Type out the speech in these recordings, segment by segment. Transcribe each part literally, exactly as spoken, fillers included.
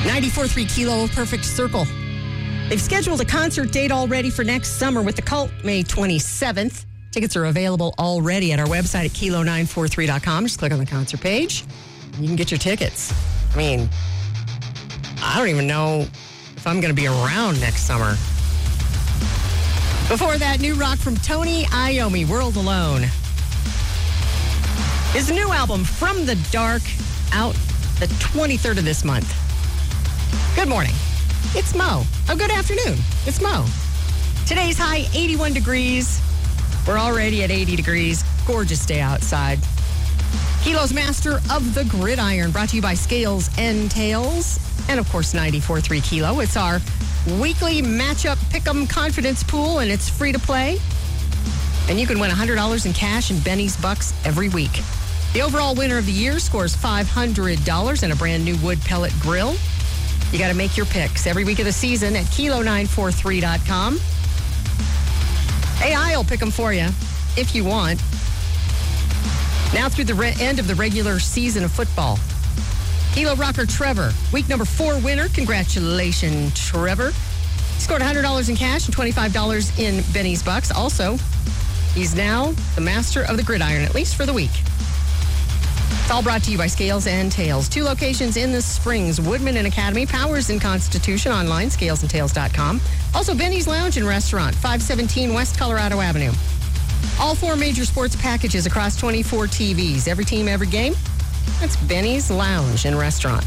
ninety-four point three Kilo, Perfect Circle. They've scheduled a concert date already for next summer with The Cult, May twenty-seventh. Tickets are available already at our website at kilo nine four three dot com. Just click on the concert page. You can get your tickets. I mean, I don't even know if I'm going to be around next summer. Before that, new rock from Tony Iommi, World Alone. His new album, From the Dark, out the twenty-third of this month. Good morning. It's Mo. Oh, good afternoon. It's Mo. Today's high, eighty-one degrees. We're already at eighty degrees. Gorgeous day outside. Kilo's Master of the Gridiron, brought to you by Scales and Tails. And, of course, ninety-four point three Kilo. It's our weekly matchup pick'em confidence pool, and it's free to play. And you can win one hundred dollars in cash and Benny's Bucks every week. The overall winner of the year scores five hundred dollars and a brand new wood pellet grill. You got to make your picks every week of the season at kilo nine four three dot com. A I will pick them for you if you want. Now through the re- end of the regular season of football. Kilo rocker Trevor, week number four winner. Congratulations, Trevor. He scored one hundred dollars in cash and twenty-five dollars in Benny's Bucks. Also, he's now the master of the gridiron, at least for the week. It's all brought to you by Scales and Tails. Two locations in the Springs, Woodman and Academy, Powers and Constitution, online, scales and tails dot com. Also, Benny's Lounge and Restaurant, five seventeen West Colorado Avenue. All four major sports packages across twenty-four T Vs. Every team, every game. That's Benny's Lounge and Restaurant.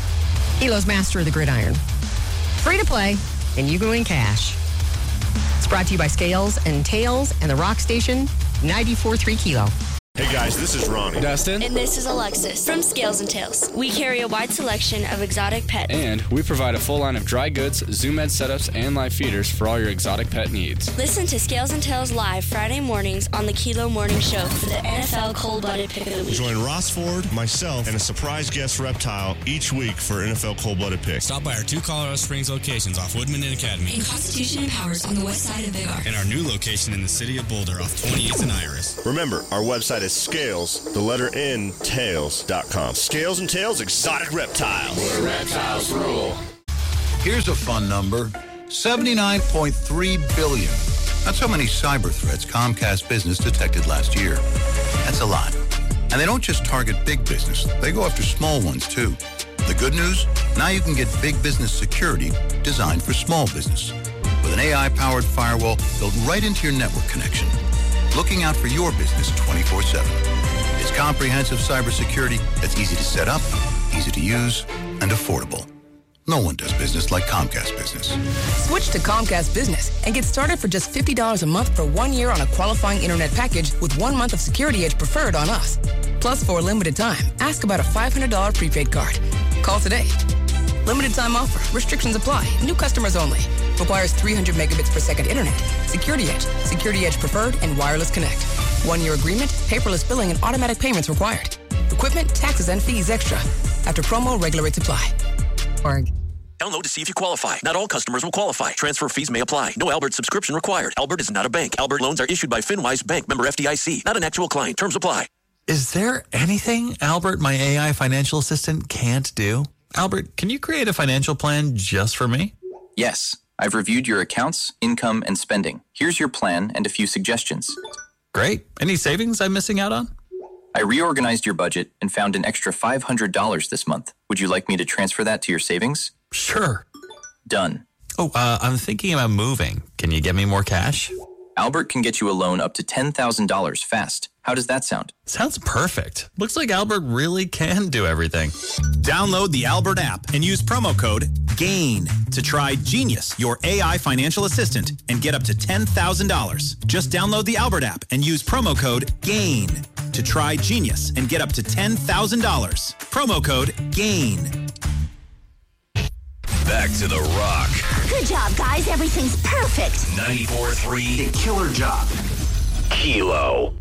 Kilo's Master of the Gridiron. Free to play, and you can win cash. It's brought to you by Scales and Tails and the Rock Station, ninety-four point three Kilo. Hey guys, this is Ronnie. Dustin. And this is Alexis from Scales and Tails. We carry a wide selection of exotic pets. And we provide a full line of dry goods, Zoom Ed setups, and live feeders for all your exotic pet needs. Listen to Scales and Tails live Friday mornings on the Kilo Morning Show for the N F L Cold-Blooded Pick of the Week. Join Ross Ford, myself, and a surprise guest reptile each week for N F L Cold-Blooded Pick. Stop by our two Colorado Springs locations off Woodman and Academy. In Constitution and Powers on the west side of Big R. And our new location in the city of Boulder off twenty-eighth and Iris. Remember, our website is Scales, the letter N, tails dot com. Scales and Tails Exotic Reptiles. Where reptiles rule. Here's a fun number. seventy-nine point three billion. That's how many cyber threats Comcast Business detected last year. That's a lot. And they don't just target big business. They go after small ones, too. The good news? Now you can get big business security designed for small business. With an A I-powered firewall built right into your network connection. Looking out for your business twenty-four seven. It's comprehensive cybersecurity that's easy to set up, easy to use, and affordable. No one does business like Comcast Business. Switch to Comcast Business and get started for just fifty dollars a month for one year on a qualifying internet package with one month of Security Edge Preferred on us. Plus, for a limited time, ask about a five hundred dollars prepaid card. Call today. Limited time offer. Restrictions apply. New customers only. Requires three hundred megabits per second internet. Security Edge, Security Edge Preferred, and Wireless Connect. One-year agreement, paperless billing, and automatic payments required. Equipment, taxes, and fees extra. After promo, regular rates apply. Org. Download to see if you qualify. Not all customers will qualify. Transfer fees may apply. No Albert subscription required. Albert is not a bank. Albert loans are issued by FinWise Bank, member F D I C. Not an actual client. Terms apply. Is there anything Albert, my A I financial assistant, can't do? Albert, can you create a financial plan just for me? Yes. I've reviewed your accounts, income, and spending. Here's your plan and a few suggestions. Great. Any savings I'm missing out on? I reorganized your budget and found an extra five hundred dollars this month. Would you like me to transfer that to your savings? Sure. Done. Oh, uh, I'm thinking about moving. Can you get me more cash? Albert can get you a loan up to ten thousand dollars fast. How does that sound? Sounds perfect. Looks like Albert really can do everything. Download the Albert app and use promo code GAIN to try Genius, your A I financial assistant, and get up to ten thousand dollars. Just download the Albert app and use promo code GAIN to try Genius and get up to ten thousand dollars. Promo code GAIN. Back to the Rock. Good job, guys. Everything's perfect. ninety-four point three A killer job. Kilo.